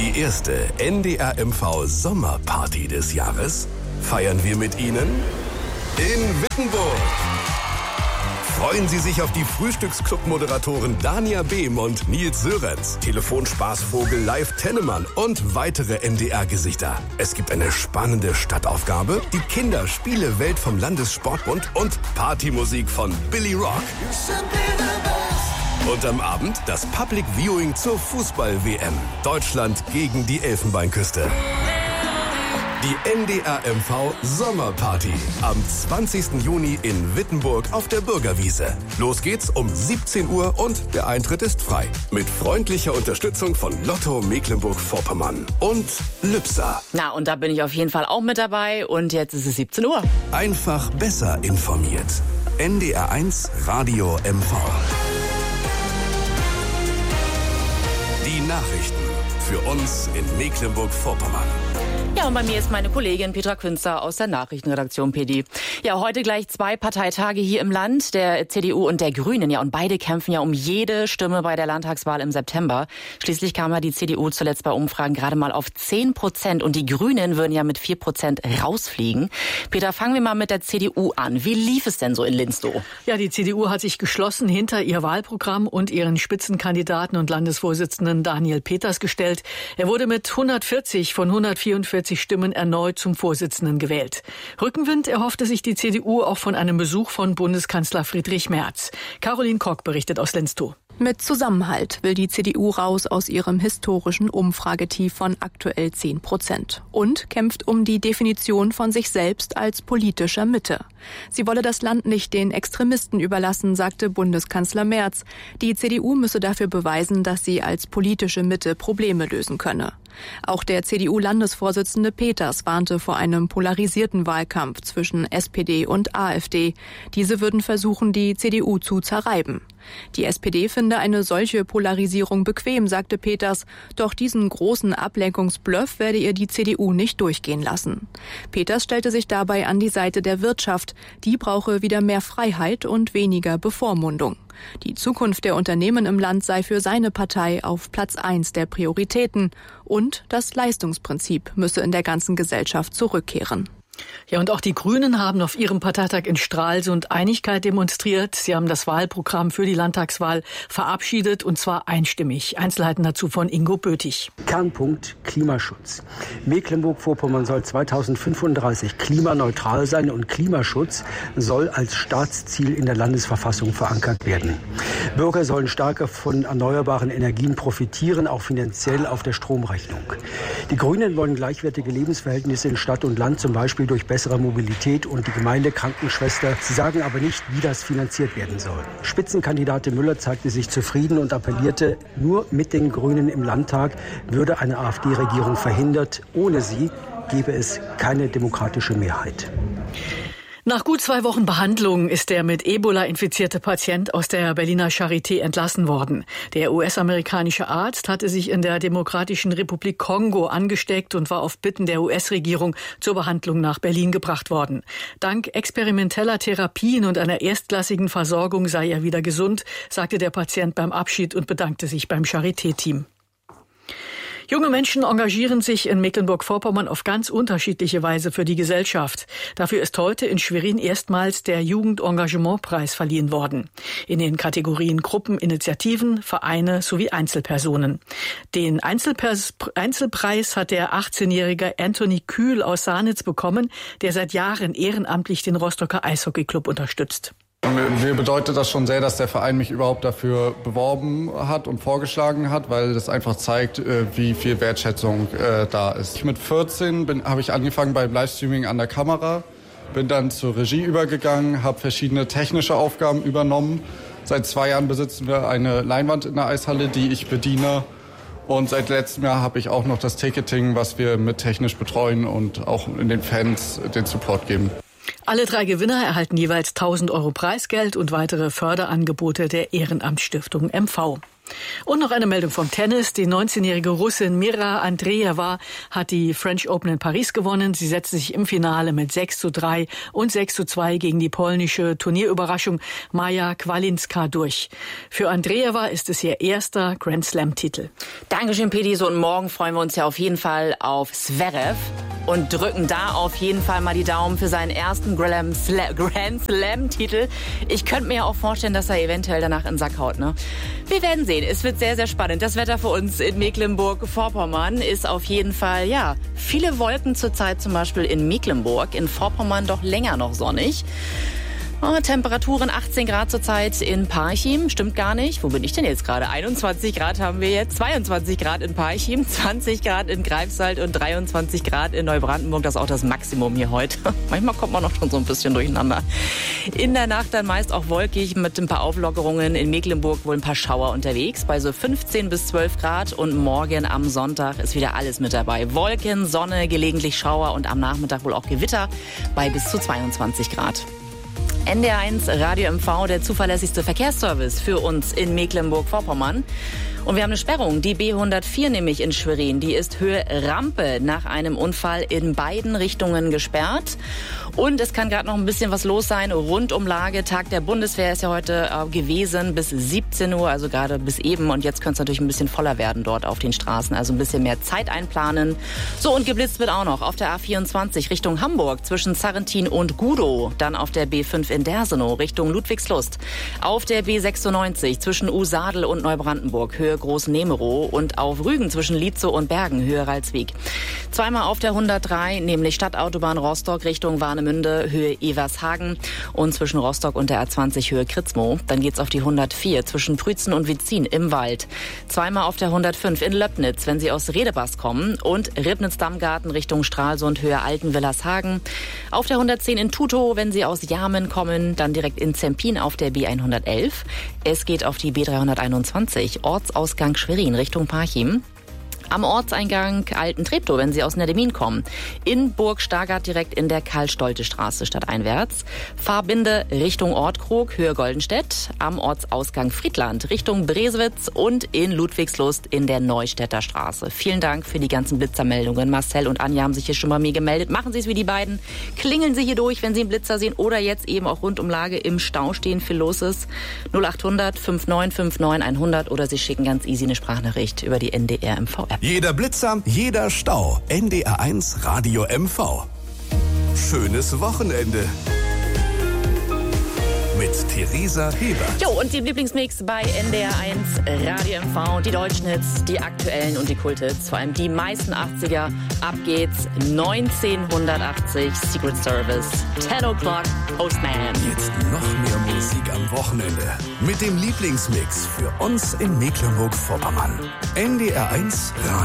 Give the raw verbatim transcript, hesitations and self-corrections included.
Die erste N D R M V Sommerparty des Jahres feiern wir mit Ihnen in Wittenburg. Freuen Sie sich auf die Frühstücksclub-Moderatoren Dania Behm und Nils Sörenz, Telefonspaßvogel Live Tennemann und weitere N D R-Gesichter. Es gibt eine spannende Stadtaufgabe, die Kinderspiele-Welt vom Landessportbund und Partymusik von Billy Rock. Und am Abend das Public Viewing zur Fußball-W M. Deutschland gegen die Elfenbeinküste. Die N D R M V Sommerparty am zwanzigsten Juni in Wittenburg auf der Bürgerwiese. Los geht's um siebzehn Uhr und der Eintritt ist frei. Mit freundlicher Unterstützung von Lotto Mecklenburg-Vorpommern und Lübser. Na, und da bin ich auf jeden Fall auch mit dabei und jetzt ist es siebzehn Uhr. Einfach besser informiert. N D R eins Radio M V. Die Nachrichten für uns in Mecklenburg-Vorpommern. Ja, und bei mir ist meine Kollegin Petra Künzer aus der Nachrichtenredaktion P D. Ja, heute gleich zwei Parteitage hier im Land, der C D U und der Grünen. Ja, und beide kämpfen ja um jede Stimme bei der Landtagswahl im September. Schließlich kam ja die C D U zuletzt bei Umfragen gerade mal auf zehn Prozent und die Grünen würden ja mit vier Prozent rausfliegen. Peter, fangen wir mal mit der C D U an. Wie lief es denn so in Linstow? Ja, die C D U hat sich geschlossen hinter ihr Wahlprogramm und ihren Spitzenkandidaten und Landesvorsitzenden Daniel Peters gestellt. Er wurde mit hundertvierzig von hundertvierundvierzig Stimmen erneut zum Vorsitzenden gewählt. Rückenwind erhoffte sich die C D U auch von einem Besuch von Bundeskanzler Friedrich Merz. Caroline Kock berichtet aus Linstow. Mit Zusammenhalt will die C D U raus aus ihrem historischen Umfragetief von aktuell zehn Prozent und kämpft um die Definition von sich selbst als politischer Mitte. Sie wolle das Land nicht den Extremisten überlassen, sagte Bundeskanzler Merz. Die C D U müsse dafür beweisen, dass sie als politische Mitte Probleme lösen könne. Auch der C D U-Landesvorsitzende Peters warnte vor einem polarisierten Wahlkampf zwischen S P D und AfD. Diese würden versuchen, die C D U zu zerreiben. Die S P D finde eine solche Polarisierung bequem, sagte Peters. Doch diesen großen Ablenkungsbluff werde ihr die C D U nicht durchgehen lassen. Peters stellte sich dabei an die Seite der Wirtschaft. Die brauche wieder mehr Freiheit und weniger Bevormundung. Die Zukunft der Unternehmen im Land sei für seine Partei auf Platz eins der Prioritäten und das Leistungsprinzip müsse in der ganzen Gesellschaft zurückkehren. Ja, und auch die Grünen haben auf ihrem Parteitag in Stralsund Einigkeit demonstriert. Sie haben das Wahlprogramm für die Landtagswahl verabschiedet und zwar einstimmig. Einzelheiten dazu von Ingo Bötig. Kernpunkt Klimaschutz. Mecklenburg-Vorpommern soll zweitausendfünfunddreißig klimaneutral sein und Klimaschutz soll als Staatsziel in der Landesverfassung verankert werden. Bürger sollen stärker von erneuerbaren Energien profitieren, auch finanziell auf der Stromrechnung. Die Grünen wollen gleichwertige Lebensverhältnisse in Stadt und Land, zum Beispiel durch bessere Mobilität und die Gemeindekrankenschwester. Sie sagen aber nicht, wie das finanziert werden soll. Spitzenkandidatin Müller zeigte sich zufrieden und appellierte, nur mit den Grünen im Landtag würde eine AfD-Regierung verhindert. Ohne sie gäbe es keine demokratische Mehrheit. Nach gut zwei Wochen Behandlung ist der mit Ebola infizierte Patient aus der Berliner Charité entlassen worden. Der U S-amerikanische Arzt hatte sich in der Demokratischen Republik Kongo angesteckt und war auf Bitten der U S-Regierung zur Behandlung nach Berlin gebracht worden. Dank experimenteller Therapien und einer erstklassigen Versorgung sei er wieder gesund, sagte der Patient beim Abschied und bedankte sich beim Charité-Team. Junge Menschen engagieren sich in Mecklenburg-Vorpommern auf ganz unterschiedliche Weise für die Gesellschaft. Dafür ist heute in Schwerin erstmals der Jugendengagementpreis verliehen worden. In den Kategorien Gruppen, Initiativen, Vereine sowie Einzelpersonen. Den Einzelpers- Einzelpreis hat der achtzehnjährige Anthony Kühl aus Sahnitz bekommen, der seit Jahren ehrenamtlich den Rostocker Eishockeyclub unterstützt. Mir bedeutet das schon sehr, dass der Verein mich überhaupt dafür beworben hat und vorgeschlagen hat, weil das einfach zeigt, wie viel Wertschätzung äh, da ist. Mit vierzehn bin, habe ich angefangen beim Livestreaming an der Kamera, bin dann zur Regie übergegangen, habe verschiedene technische Aufgaben übernommen. Seit zwei Jahren besitzen wir eine Leinwand in der Eishalle, die ich bediene. Und seit letztem Jahr habe ich auch noch das Ticketing, was wir mit technisch betreuen und auch in den Fans den Support geben. Alle drei Gewinner erhalten jeweils tausend Euro Preisgeld und weitere Förderangebote der Ehrenamtsstiftung M V. Und noch eine Meldung vom Tennis. Die neunzehnjährige Russin Mira Andreeva hat die French Open in Paris gewonnen. Sie setzte sich im Finale mit sechs zu drei und sechs zu zwei gegen die polnische Turnierüberraschung Maja Kwalinska durch. Für Andreeva ist es ihr erster Grand-Slam-Titel. Dankeschön, Pedi. So, und morgen freuen wir uns ja auf jeden Fall auf Zverev und drücken da auf jeden Fall mal die Daumen für seinen ersten Grand Slam-Titel. Ich könnte mir ja auch vorstellen, dass er eventuell danach in den Sack haut, ne? Wir werden sehen. Es wird sehr, sehr spannend. Das Wetter für uns in Mecklenburg-Vorpommern ist auf jeden Fall, ja, viele Wolken zurzeit, zum Beispiel in Mecklenburg, in Vorpommern doch länger noch sonnig. Oh, Temperaturen achtzehn Grad zurzeit in Parchim. Stimmt gar nicht. Wo bin ich denn jetzt gerade? einundzwanzig Grad haben wir jetzt. zweiundzwanzig Grad in Parchim, zwanzig Grad in Greifswald und dreiundzwanzig Grad in Neubrandenburg. Das ist auch das Maximum hier heute. Manchmal kommt man noch schon so ein bisschen durcheinander. In der Nacht dann meist auch wolkig mit ein paar Auflockerungen. In Mecklenburg wohl ein paar Schauer unterwegs. Bei so fünfzehn bis zwölf Grad. Und morgen am Sonntag ist wieder alles mit dabei. Wolken, Sonne, gelegentlich Schauer und am Nachmittag wohl auch Gewitter bei bis zu zweiundzwanzig Grad. N D R eins Radio M V, der zuverlässigste Verkehrsservice für uns in Mecklenburg-Vorpommern. Und wir haben eine Sperrung, die B hundertvier nämlich in Schwerin. Die ist Höhe Rampe nach einem Unfall in beiden Richtungen gesperrt. Und es kann gerade noch ein bisschen was los sein rund um Lage. Tag der Bundeswehr ist ja heute äh, gewesen bis siebzehn Uhr, also gerade bis eben. Und jetzt könnte es natürlich ein bisschen voller werden dort auf den Straßen. Also ein bisschen mehr Zeit einplanen. So, und geblitzt wird auch noch auf der A vierundzwanzig Richtung Hamburg zwischen Sarrentin und Gudow. Dann auf der B fünf in Dersenow Richtung Ludwigslust. Auf der B sechsundneunzig zwischen Usadel und Neubrandenburg Höhe Groß-Nemerow. Und auf Rügen zwischen Lietzow und Bergen Höhe Ralswiek. Zweimal auf der hundertdrei, nämlich Stadtautobahn Rostock Richtung Warnemünde Höhe Evershagen. Und zwischen Rostock und der A zwanzig Höhe Kritzmow. Dann geht's auf die hundertvier zwischen Prützen und Witzin im Wald. Zweimal auf der hundertfünf in Löbnitz, wenn Sie aus Redebast kommen. Und Ribnitz-Dammgarten Richtung Stralsund Höhe Altenwillershagen. Auf der hundertzehn in Tutow, wenn Sie aus Jarmen kommen. Dann direkt in Zempin auf der B hundertelf. Es geht auf die B dreihunderteinundzwanzig, Ortsausgang Schwerin Richtung Parchim. Am Ortseingang Alten-Treptow, wenn Sie aus Neddemin kommen. In Burg Stargard direkt in der Karl-Stolte-Straße stadteinwärts. Fahrbinde Richtung Ortkrog, Höhe Goldenstedt. Am Ortsausgang Friedland Richtung Bresewitz und in Ludwigslust in der Neustädter Straße. Vielen Dank für die ganzen Blitzermeldungen. Marcel und Anja haben sich hier schon bei mir gemeldet. Machen Sie es wie die beiden. Klingeln Sie hier durch, wenn Sie einen Blitzer sehen oder jetzt eben auch rund um Lage im Stau stehen, viel los ist. null achthundert neunundfünfzig neunundfünfzig hundert oder Sie schicken ganz easy eine Sprachnachricht über die N D R M V-App. Jeder Blitzer, jeder Stau. N D R eins Radio M V. Schönes Wochenende. Mit Theresa Hebert. Jo, und die Lieblingsmix bei N D R eins Radio M V. Die deutschen Hits, die aktuellen und die Kulthits. Vor allem die meisten achtziger. Ab geht's neunzehnhundertachtzig. Secret Service. ten o'clock Postman. Jetzt noch mehr Musik am Wochenende. Mit dem Lieblingsmix für uns in Mecklenburg-Vorpommern. N D R eins Radio.